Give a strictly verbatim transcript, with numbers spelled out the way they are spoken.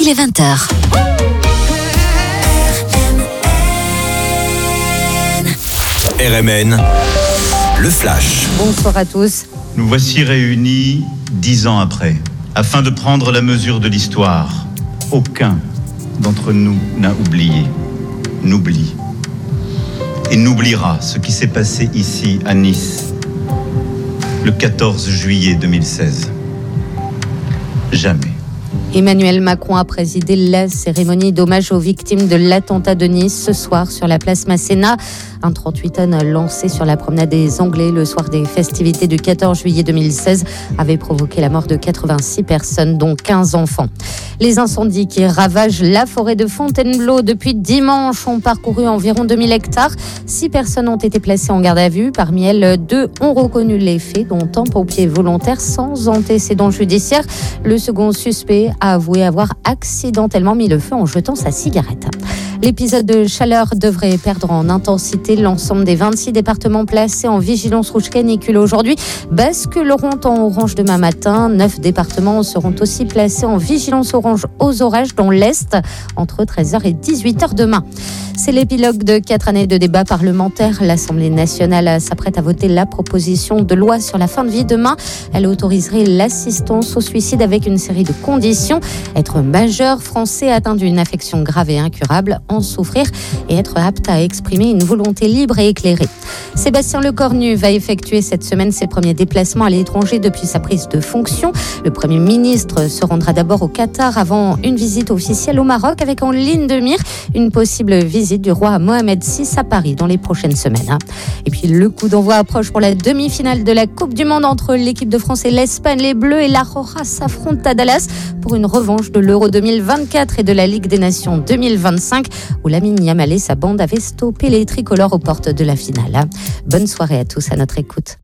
il est vingt heures. R M N, le flash. Bonsoir à tous. Nous voici réunis dix ans après, afin de prendre la mesure de l'histoire. Aucun d'entre nous n'a oublié, n'oublie et n'oubliera ce qui s'est passé ici à Nice le quatorze juillet deux mille seize. Jamais. Emmanuel Macron a présidé la cérémonie d'hommage aux victimes de l'attentat de Nice ce soir sur la place Masséna. Un trente-huit tonnes lancé sur la promenade des Anglais le soir des festivités du quatorze juillet deux mille seize avait provoqué la mort de quatre-vingt-six personnes, dont quinze enfants. Les incendies qui ravagent la forêt de Fontainebleau depuis dimanche ont parcouru environ deux mille hectares. Six personnes ont été placées en garde à vue. Parmi elles, deux ont reconnu les faits, dont un pompier volontaire sans antécédent judiciaire. Le second suspect a avoué avoir accidentellement mis le feu en jetant sa cigarette. L'épisode de chaleur devrait perdre en intensité. L'ensemble des vingt-six départements placés en vigilance rouge canicule aujourd'hui basculeront en orange demain matin. Neuf départements seront aussi placés en vigilance orange aux orages dans l'Est entre treize heures et dix-huit heures demain. C'est l'épilogue de quatre années de débat parlementaire. L'Assemblée nationale s'apprête à voter la proposition de loi sur la fin de vie demain. Elle autoriserait l'assistance au suicide avec une série de conditions. Être majeur, français, atteint d'une affection grave et incurable, en souffrir et être apte à exprimer une volonté libre et éclairée. Sébastien Lecornu va effectuer cette semaine ses premiers déplacements à l'étranger depuis sa prise de fonction. Le Premier ministre se rendra d'abord au Qatar avant une visite officielle au Maroc avec en ligne de mire une possible visite du roi Mohamed six à Paris dans les prochaines semaines. Et puis le coup d'envoi approche pour la demi-finale de la Coupe du Monde entre l'équipe de France et l'Espagne. Les Bleus et la Roja s'affrontent à Dallas pour une revanche de l'Euro deux mille vingt-quatre et de la Ligue des Nations deux mille vingt-cinq où Lamine Yamal et sa bande avaient stoppé les tricolores aux portes de la finale. Bonne soirée à tous à notre écoute.